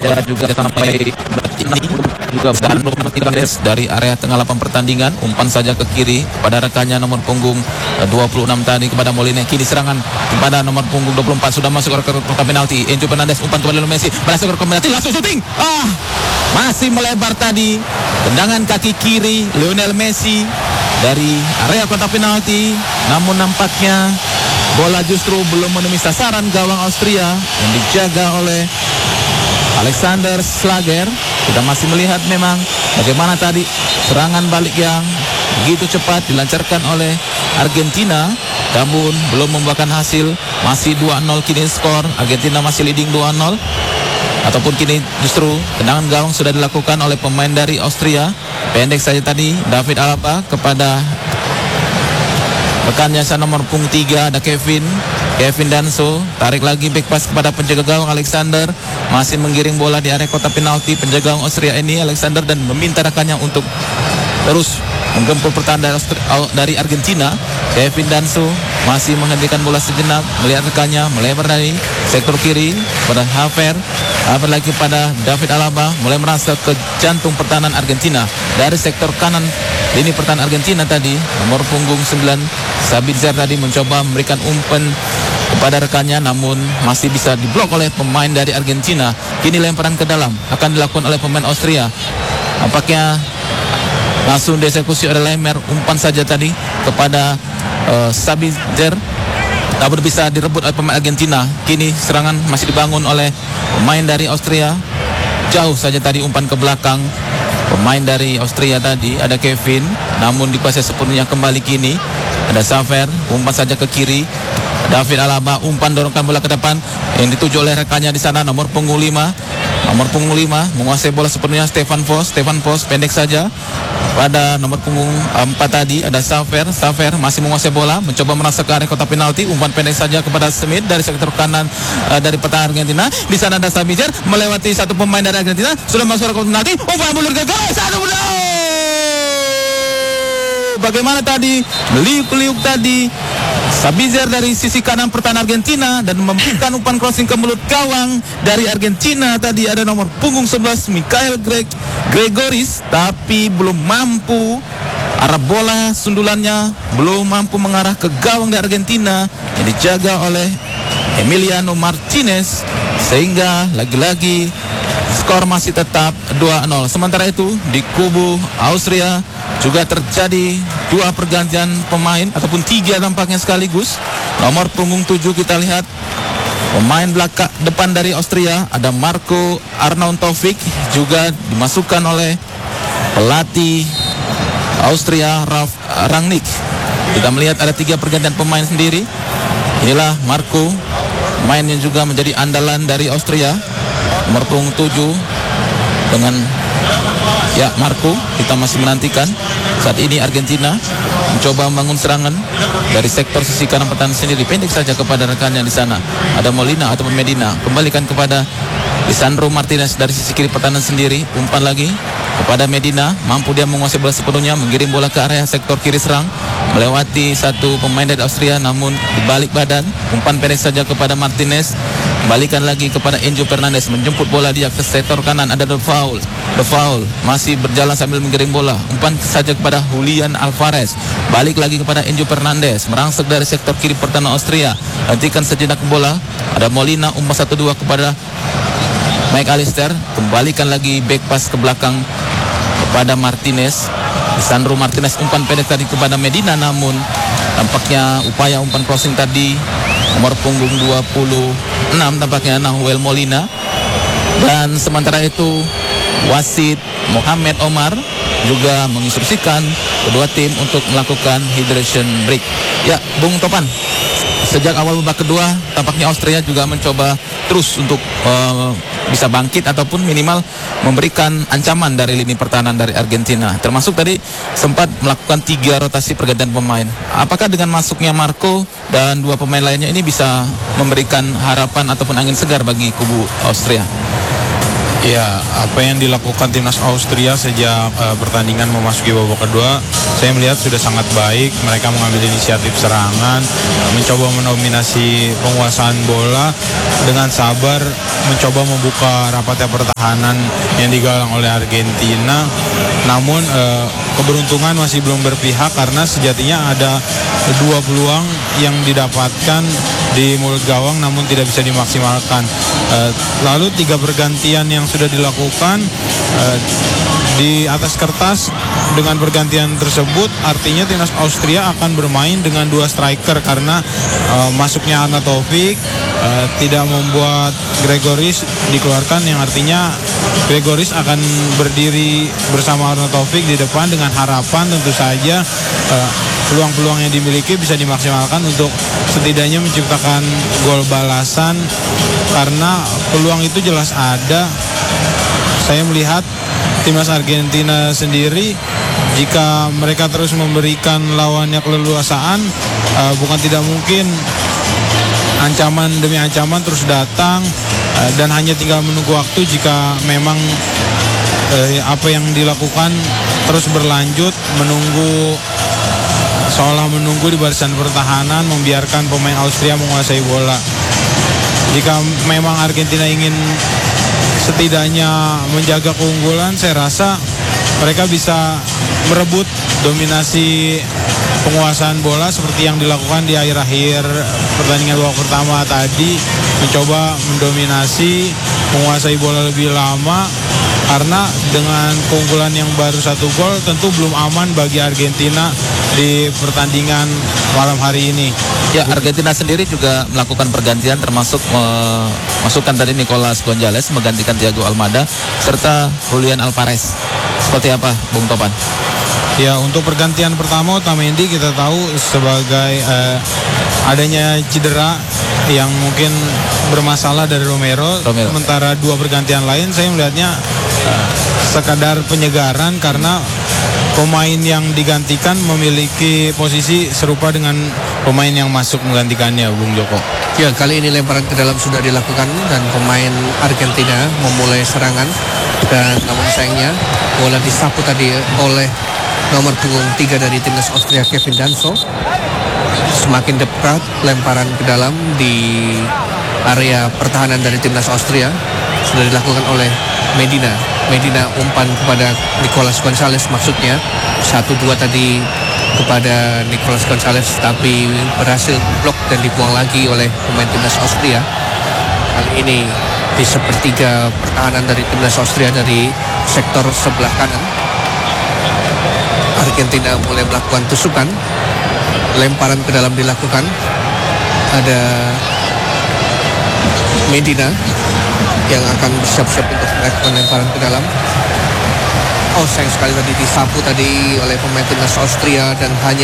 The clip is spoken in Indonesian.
ya juga sampai ini juga Bandung Martinez dari area tengah lapangan pertandingan, umpan saja ke kiri kepada rekannya nomor punggung 26 tadi kepada Molina. Kini serangan kepada nomor punggung 24 sudah masuk ke kotak penalti. Enzo Fernandez umpan kepada Lionel Messi, berhasil ke kotak penalti, langsung syuting. Masih melebar tadi. Tendangan kaki kiri Lionel Messi dari area kotak penalti, namun nampaknya bola justru belum menemui sasaran gawang Austria yang dijaga oleh Alexander Schlager. Kita masih melihat memang bagaimana tadi serangan balik yang begitu cepat dilancarkan oleh Argentina, namun belum membuahkan hasil. Masih 2-0 kini skor. Argentina masih leading 2-0. Ataupun kini justru tendangan gawang sudah dilakukan oleh pemain dari Austria. Pendek saja tadi David Alaba kepada rekannya nomor punggung 3 ada Kevin Danso, tarik lagi back pass kepada penjaga gawang Alexander, masih menggiring bola di area kotak penalti penjaga gawang Austria ini Alexander, dan meminta rekannya untuk terus menggempur pertahanan dari Argentina. Kevin Danso masih menghentikan bola sejenak, melihat rekannya melebar dari sektor kiri pada Haver lagi pada David Alaba, mulai merasa ke jantung pertahanan Argentina. Dari sektor kanan lini pertahanan Argentina tadi nomor punggung 9 Sabitzer tadi mencoba memberikan umpan kepada rekannya, namun masih bisa diblok oleh pemain dari Argentina. Kini lemparan ke dalam akan dilakukan oleh pemain Austria. Nampaknya langsung dieksekusi oleh Lehmer, umpan saja tadi kepada Sabitzer, namun bisa direbut oleh pemain Argentina. Kini serangan masih dibangun oleh pemain dari Austria. Jauh saja tadi umpan ke belakang pemain dari Austria tadi ada Kevin, namun dikuasai sepenuhnya kembali. Kini ada Saver, umpan saja ke kiri. David Alaba umpan dorongkan bola ke depan yang dituju oleh rekannya di sana nomor punggung 5 menguasai bola sepenuhnya Stefan Voss pendek saja pada nomor punggung 4 tadi ada Saver masih menguasai bola, mencoba merasa ke area kotak penalti, umpan pendek saja kepada Smith dari sektor kanan dari pertahanan Argentina. Di sana ada Sabitzer melewati satu pemain dari Argentina, sudah masuk ke kotak penalti, umpan mundur ke gol, 1-0. Bagaimana tadi meliuk-liuk tadi Sabitzer dari sisi kanan pertahanan Argentina dan memberikan umpan crossing ke mulut gawang dari Argentina. Tadi ada nomor punggung 11 Mikhail Gregoris, tapi belum mampu, arah bola sundulannya belum mampu mengarah ke gawang dari Argentina yang dijaga oleh Emiliano Martinez, sehingga lagi-lagi skor masih tetap 2-0. Sementara itu di kubu Austria juga terjadi 2 pergantian pemain, ataupun 3 tampaknya sekaligus. Nomor punggung 7 kita lihat pemain belakang depan dari Austria ada Marco Arnautovic, juga dimasukkan oleh pelatih Austria Ralf Rangnick. Kita melihat ada 3 pergantian pemain sendiri. Inilah Marco, pemain yang juga menjadi andalan dari Austria, nomor punggung 7 dengan Marco. Kita masih menantikan. Saat ini Argentina mencoba membangun serangan dari sektor sisi kanan pertahanan sendiri, pendek saja kepada rekannya di sana ada Molina ataupun Medina, kembalikan kepada Lisandro Martinez dari sisi kiri pertahanan sendiri, umpan lagi kepada Medina, mampu dia menguasai bola sepenuhnya, mengirim bola ke area sektor kiri serang, melewati satu pemain dari Austria, namun dibalik badan, umpan pendek saja kepada Martinez, kembalikan lagi kepada Enzo Fernandez, menjemput bola di akses sektor kanan, ada The Foul masih berjalan sambil mengirim bola, umpan saja kepada Julian Alvarez, balik lagi kepada Enzo Fernandez, merangsek dari sektor kiri pertahanan Austria, hentikan sejenak bola, ada Molina, umpan 1-2 kepada Mike Allister, kembalikan lagi back pass ke belakang kepada Martinez. Lisandro Martinez umpan pendek tadi kepada Medina, namun tampaknya upaya umpan crossing tadi nomor punggung 26 tampaknya Nahuel Molina. Dan sementara itu wasit Mohamed Omar juga menginstruksikan kedua tim untuk melakukan hydration break. Ya, Bung Topan, sejak awal babak kedua tampaknya Austria juga mencoba terus untuk bisa bangkit ataupun minimal memberikan ancaman dari lini pertahanan dari Argentina. Termasuk tadi sempat melakukan 3 rotasi pergantian pemain. Apakah dengan masuknya Marco dan 2 pemain lainnya ini bisa memberikan harapan ataupun angin segar bagi kubu Austria? Ya, apa yang dilakukan timnas Austria sejak pertandingan memasuki babak kedua, saya melihat sudah sangat baik. Mereka mengambil inisiatif serangan, mencoba mendominasi penguasaan bola dengan sabar, mencoba membuka rapatnya pertahanan yang digalang oleh Argentina. Namun keberuntungan masih belum berpihak karena sejatinya ada 2 peluang yang didapatkan di mulut gawang namun tidak bisa dimaksimalkan. Lalu 3 pergantian yang sudah dilakukan di atas kertas dengan pergantian tersebut artinya timnas Austria akan bermain dengan 2 striker karena masuknya Arnautovic tidak membuat Gregoris dikeluarkan, yang artinya Gregoris akan berdiri bersama Arnautovic di depan dengan harapan tentu saja peluang-peluang yang dimiliki bisa dimaksimalkan untuk setidaknya menciptakan gol balasan, karena peluang itu jelas ada. Saya melihat timnas Argentina sendiri, jika mereka terus memberikan lawannya keleluasaan, bukan tidak mungkin ancaman demi ancaman terus datang, dan hanya tinggal menunggu waktu jika memang apa yang dilakukan terus berlanjut, seolah menunggu di barisan pertahanan, membiarkan pemain Austria menguasai bola. Jika memang Argentina ingin setidaknya menjaga keunggulan, saya rasa mereka bisa merebut dominasi penguasaan bola seperti yang dilakukan di akhir-akhir pertandingan babak pertama tadi, mencoba mendominasi, menguasai bola lebih lama, karena dengan keunggulan yang baru 1 gol tentu belum aman bagi Argentina di pertandingan malam hari ini. Ya, Argentina sendiri juga melakukan pergantian, termasuk masukkan tadi Nicolas Gonzalez menggantikan Thiago Almada serta Julian Alvarez. Seperti apa, Bung Topan? Ya, untuk pergantian pertama Otamendi kita tahu sebagai adanya cedera yang mungkin bermasalah dari Romero. Sementara 2 pergantian lain saya melihatnya sekadar penyegaran karena pemain yang digantikan memiliki posisi serupa dengan pemain yang masuk menggantikannya, Bung Joko. Ya, kali ini lemparan ke dalam sudah dilakukan dan pemain Argentina memulai serangan, dan namun sayangnya bola disapu tadi oleh nomor punggung 3 dari timnas Austria, Kevin Danso. Semakin dekat lemparan ke dalam di area pertahanan dari timnas Austria sudah dilakukan oleh Medina umpan kepada Nicolas Gonzalez, maksudnya 1-2 tadi kepada Nicolas Gonzalez, tapi berhasil blok dan dibuang lagi oleh pemain timnas Austria. Kali ini di sepertiga pertahanan dari timnas Austria dari sektor sebelah kanan, Argentina mulai melakukan tusukan, lemparan ke dalam dilakukan. Ada Medina yang akan bersiap-siap untuk melakukan lemparan ke dalam. Oh, sayang sekali tadi disapu tadi oleh pemain timnas Austria dan hanya